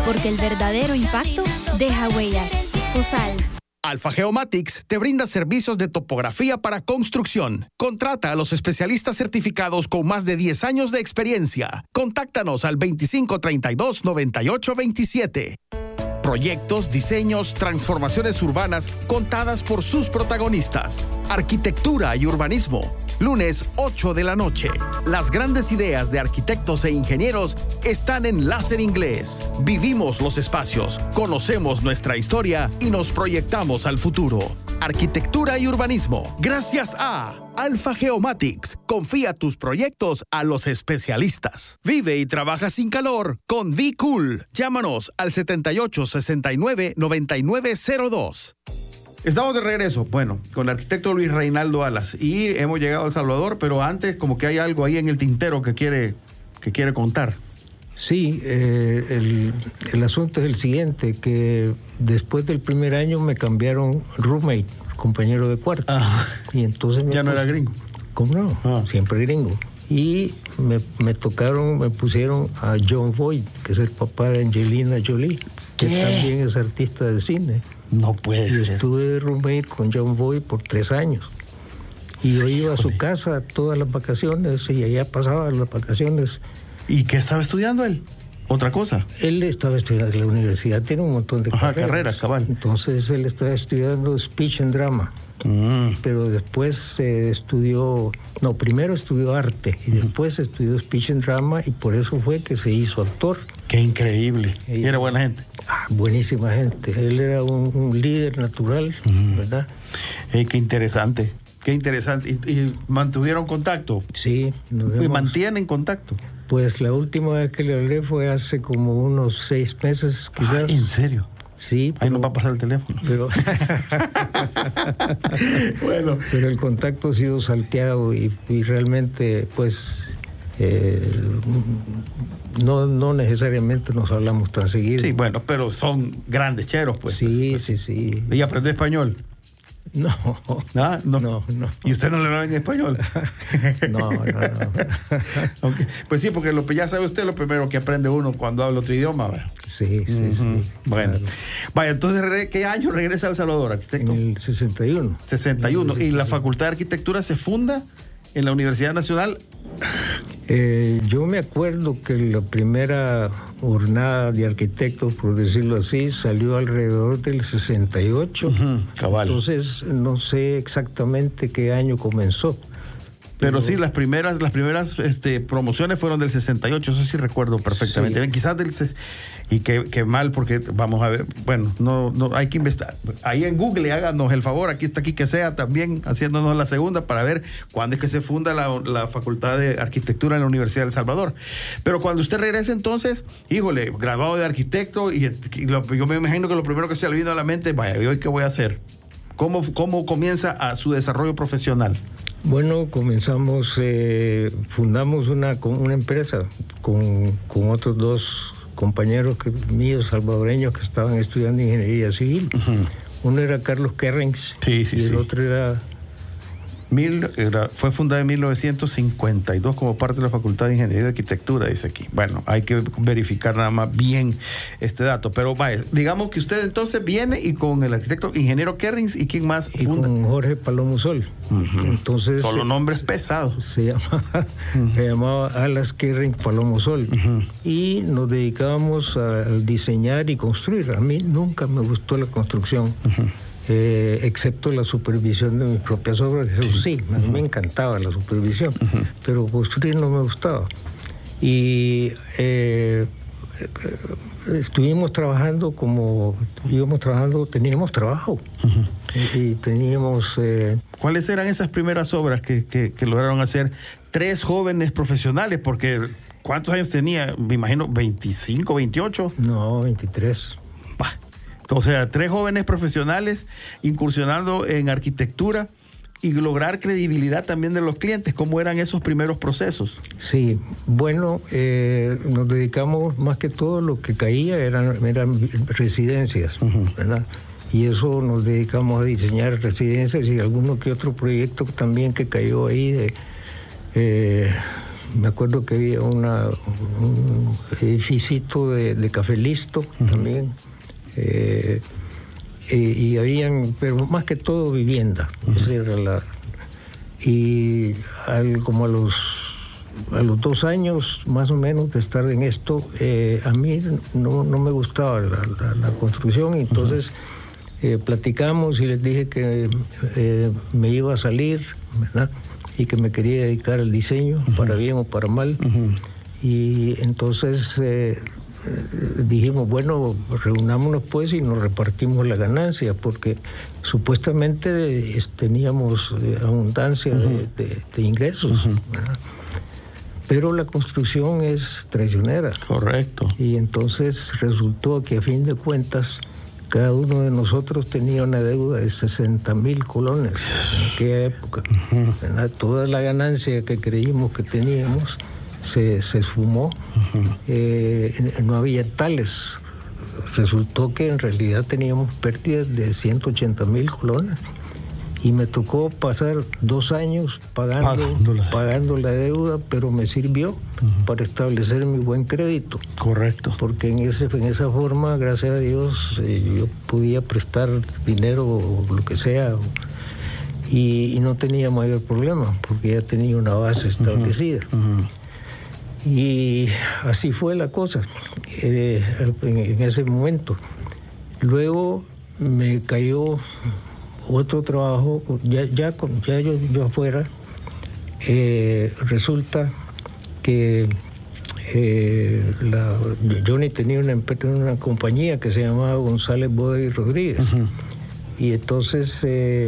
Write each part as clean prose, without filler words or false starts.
porque el verdadero impacto deja huellas. FOSAL. Alfa Geomatics te brinda servicios de topografía para construcción. Contrata a los especialistas certificados con más de 10 años de experiencia. Contáctanos al 2532-9827. Proyectos, diseños, transformaciones urbanas contadas por sus protagonistas. Arquitectura y urbanismo. Lunes 8 de la noche. Las grandes ideas de arquitectos e ingenieros están en Láser Inglés. Vivimos los espacios, conocemos nuestra historia y nos proyectamos al futuro. Arquitectura y urbanismo. Gracias a Alfa Geomatics. Confía tus proyectos a los especialistas. Vive y trabaja sin calor con Be Cool. Llámanos al 7869-9902. Estamos de regreso, bueno, con el arquitecto Luis Reinaldo Alas y hemos llegado a El Salvador, pero antes como que hay algo ahí en el tintero que quiere contar. Sí, el asunto es el siguiente, que después del primer año me cambiaron roommate, compañero de cuarto. Y entonces ya no era gringo. ¿Cómo no? Siempre gringo. Y me pusieron a Jon Voight, que es el papá de Angelina Jolie, que también es artista de cine. No puede ser. Estuve de roommate con Jon Voight por 3 años. Y yo iba a su casa todas las vacaciones y allá pasaba las vacaciones. ¿Y qué estaba estudiando él? ¿Otra cosa? Él estaba estudiando en la universidad, tiene un montón de carreras, cabal. Entonces él estaba estudiando Speech and Drama. Pero después primero estudió arte y después estudió Speech and Drama y por eso fue que se hizo actor. ¡Qué increíble! ¿Y era buena gente? Buenísima gente. Él era un líder natural, ¿verdad? ¡Qué interesante! ¡Qué interesante! ¿Y mantuvieron contacto? Sí. ¿Y mantienen contacto? Pues la última vez que le hablé fue hace como unos 6 meses, quizás. ¿En serio? Sí. Ahí nos va a pasar el teléfono. Pero bueno. Pero el contacto ha sido salteado y realmente, pues, no necesariamente nos hablamos tan seguido. Sí, bueno, pero son grandes cheros, pues. Sí. ¿Y aprendió español? No. ¿Ah? No. ¿Y usted no le habla en español? No. Okay. Pues sí, porque ya sabe usted lo primero que aprende uno cuando habla otro idioma, ¿verdad? Sí. Bueno. Claro. Vaya, entonces, ¿qué año regresa a El Salvador, arquitecto? En el 61. 61. ¿Y la Facultad de Arquitectura se funda en la Universidad Nacional? Yo me acuerdo que la primera jornada de arquitectos, por decirlo así, salió alrededor del 68. Cabal. Entonces no sé exactamente qué año comenzó. Pero sí, las primeras promociones fueron del 68, eso sí recuerdo perfectamente. Sí. Quizás y qué mal, porque vamos a ver, bueno, no hay que investigar. Ahí en Google, háganos el favor, aquí que sea también haciéndonos la segunda para ver cuándo es que se funda la Facultad de Arquitectura en la Universidad de El Salvador. Pero cuando usted regrese entonces, híjole, graduado de arquitecto, yo me imagino que lo primero que se le vino a la mente, vaya, ¿y hoy qué voy a hacer? ¿Cómo comienza su desarrollo profesional? Bueno, fundamos una empresa con otros 2 compañeros míos salvadoreños que estaban estudiando ingeniería civil. Uno era Carlos Kerrings y el otro era... Fue fundada en 1952 como parte de la Facultad de Ingeniería y Arquitectura, dice aquí. Bueno, hay que verificar nada más bien este dato. Pero vaya, digamos que usted entonces viene y con el arquitecto ingeniero Kerrings y ¿quién más funda? Y con Jorge Palomo Sol. Entonces, solo nombres pesados. Se llamaba Alas Kerrings Palomo Sol. Y nos dedicábamos a diseñar y construir. A mí nunca me gustó la construcción. Excepto la supervisión de mis propias obras, eso sí, a mí me encantaba la supervisión, pero construir no me gustaba. Y teníamos trabajo. Y teníamos... ¿Cuáles eran esas primeras obras que lograron hacer 3 jóvenes profesionales? Porque, ¿cuántos años tenía? Me imagino, 25, 28. No, 23. O sea, 3 jóvenes profesionales incursionando en arquitectura y lograr credibilidad también de los clientes. ¿Cómo eran esos primeros procesos? Sí, bueno, nos dedicamos más que todo, lo que caía eran residencias, ¿verdad? Y eso nos dedicamos a diseñar residencias y alguno que otro proyecto también que cayó ahí me acuerdo que había un edificio de Café Listo también. Y habían, pero más que todo vivienda. Esa era y como a los 2 años más o menos de estar en esto, a mí no me gustaba la construcción, entonces platicamos y les dije que me iba a salir, ¿verdad? Y que me quería dedicar al diseño, para bien o para mal. Y entonces dijimos, bueno, reunámonos pues y nos repartimos la ganancia, porque supuestamente teníamos abundancia de ingresos, ¿verdad? Pero la construcción es traicionera. Correcto. Y entonces resultó que a fin de cuentas cada uno de nosotros tenía una deuda de 60,000 colones en aquella época. Toda la ganancia que creímos que teníamos se esfumó. No había tales. Resultó que en realidad teníamos pérdidas de 180,000 colones. Y me tocó pasar 2 años pagando la deuda, pero me sirvió para establecer mi buen crédito. Correcto. Porque en esa forma, gracias a Dios, yo podía prestar dinero o lo que sea, y no tenía mayor problema, porque ya tenía una base establecida. Y así fue la cosa en ese momento. Luego me cayó otro trabajo, ya yo afuera. Resulta que Johnny tenía una compañía que se llamaba González Boda y Rodríguez. Y entonces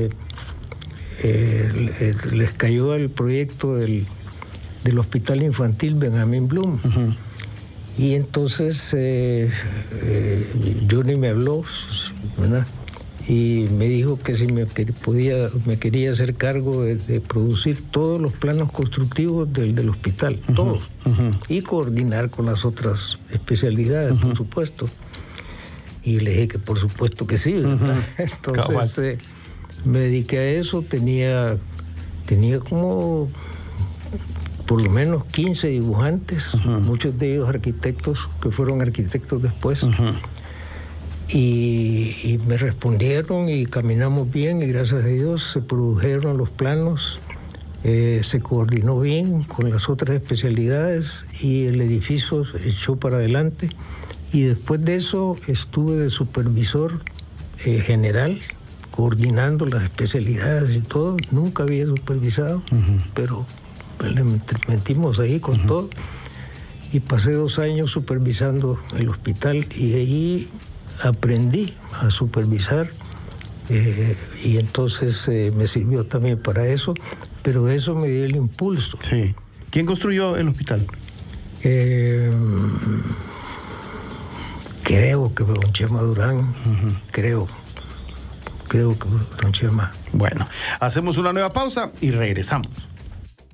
les cayó el proyecto del Hospital Infantil Benjamín Bloom. Y entonces Johnny me habló, ¿verdad? Y me dijo que si me quería hacer cargo de producir todos los planos constructivos del hospital, todos, y coordinar con las otras especialidades, por supuesto. Y le dije que por supuesto que sí, ¿verdad? Entonces me dediqué a eso. Tenía como por lo menos 15 dibujantes, muchos de ellos arquitectos, que fueron arquitectos después. Y me respondieron y caminamos bien, y gracias a Dios se produjeron los planos, se coordinó bien con las otras especialidades y el edificio se echó para adelante. Y después de eso estuve de supervisor general, coordinando las especialidades y todo. Nunca había supervisado, pero le metimos ahí con todo. Y pasé 2 años supervisando el hospital, y ahí aprendí a supervisar, y entonces me sirvió también para eso, pero eso me dio el impulso. Sí. ¿Quién construyó el hospital? Creo que don Chema Durán, creo que don Chema. Bueno, hacemos una nueva pausa y regresamos.